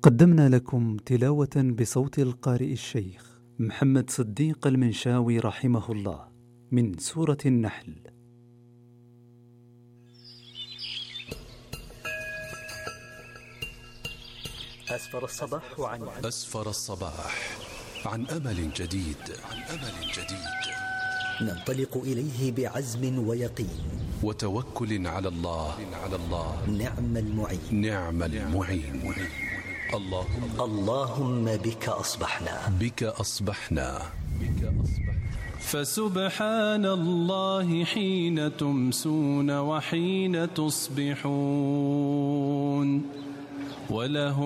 قدمنا لكم تلاوة بصوت القارئ الشيخ محمد صديق المنشاوي رحمه الله من سورة النحل. أسفر الصباح عن أمل جديد. ننطلق إليه بعزم ويقين وتوكل على الله. نعم المعين. اللهم بك أصبحنا. فسبحان الله حين تمسون وحين تصبحون، وله